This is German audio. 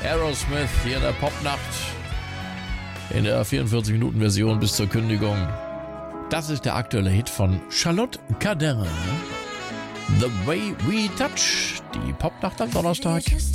Aerosmith hier in der Popnacht. In der 44-Minuten-Version bis zur Kündigung. Das ist der aktuelle Hit von Charlotte Cardin. The Way We Touch. Die Popnacht am Donnerstag.